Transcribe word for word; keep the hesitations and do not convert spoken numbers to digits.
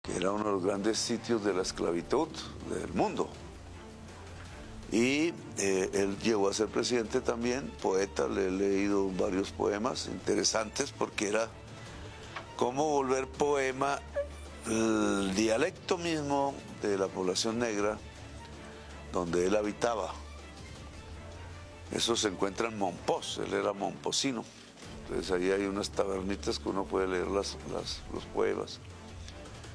que era uno de los grandes sitios de la esclavitud del mundo. Y eh, él llegó a ser presidente también, poeta, le he leído varios poemas interesantes porque era cómo volver poema el dialecto mismo de la población negra donde él habitaba. Eso se encuentra en Mompox, él era momposino. Entonces ahí hay unas tabernitas que uno puede leer las, las, los poemas.